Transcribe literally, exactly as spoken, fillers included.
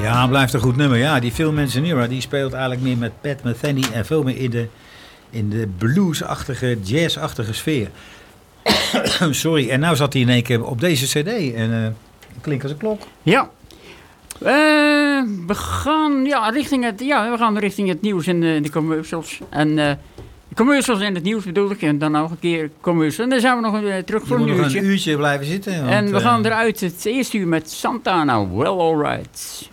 Ja, blijft een goed nummer. Ja, die Phil Manzanera die speelt eigenlijk meer met Pat Metheny en veel meer in de, in de bluesachtige, jazzachtige sfeer. Sorry, en nou zat hij in één keer op deze cd en uh, klinkt als een klok. Ja. Uh, we gaan ja, richting het, ja, we gaan richting het nieuws en uh, de commercials. En uh, de commercials en het nieuws bedoel ik. En dan nog een keer commercials. En dan zijn we nog uh, terug voor een uurtje. nog een uurtje blijven zitten. Want, en we gaan uh, eruit het eerste uur met Santana. Well, alright.